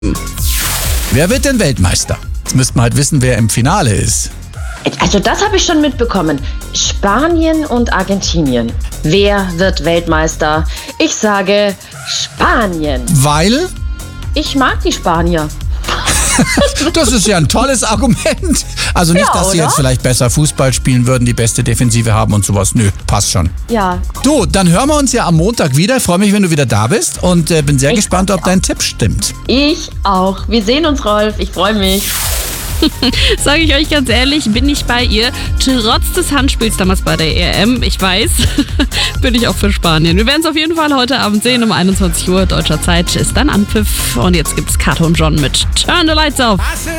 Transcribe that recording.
Wer wird denn Weltmeister? Jetzt müssten wir halt wissen, wer im Finale ist. Also das habe ich schon mitbekommen. Spanien und Argentinien. Wer wird Weltmeister? Ich sage Spanien. Weil? Ich mag die Spanier. Das ist ja ein tolles Argument. Also nicht, Ja, dass sie oder? jetzt vielleicht besser Fußball spielen würden, die beste Defensive haben und sowas. Nö, passt schon. Ja. Du, dann hören wir uns ja am Montag wieder. Ich freue mich, wenn du wieder da bist und bin sehr Ich gespannt, freu ob mich dein Tipp stimmt. Ich auch. Wir sehen uns, Rolf. Ich freue mich. Sage ich euch ganz ehrlich, bin ich bei ihr. Trotz des Handspiels damals bei der EM, ich weiß, bin ich auch für Spanien. Wir werden es auf jeden Fall heute Abend sehen, um 21 Uhr deutscher Zeit ist dann Anpfiff. Und jetzt gibt's Kato und John mit Turn the Lights Off.